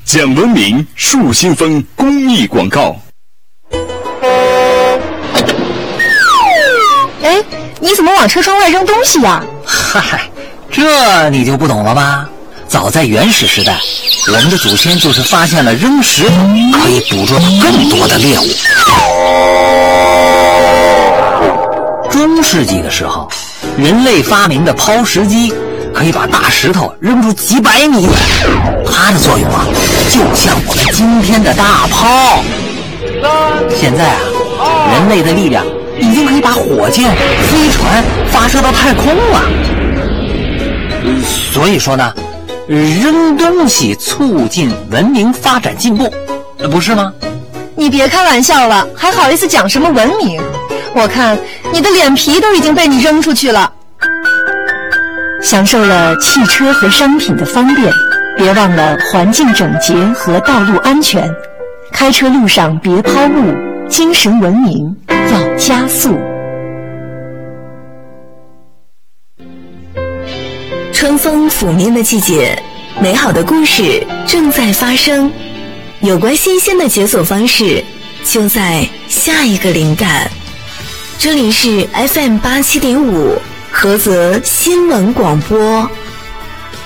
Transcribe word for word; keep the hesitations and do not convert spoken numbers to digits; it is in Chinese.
讲文明树新风公益广告。 哎，你怎么往车窗外扔东西呀？ 嗨，这你就不懂了吧？早在原始时代，我们的祖先就是发现了扔石头可以捕捉到更多的猎物。中世纪的时候，人类发明的抛石机可以把大石头扔出几百米远，它的作用啊，就像我们今天的大炮。现在啊，人类的力量已经可以把火箭、飞船发射到太空了。所以说呢，扔东西促进文明发展进步，不是吗？ 你别开玩笑了，还好意思讲什么文明？我看你的脸皮都已经被你扔出去了。享受了汽车和商品的方便，别忘了环境整洁和道路安全。开车路上别抛物，精神文明要加速。 春风拂面的季节，美好的故事正在发生，有关新鲜的解锁方式，就在下一个灵感。这里是 F M 八七点五菏泽新闻广播。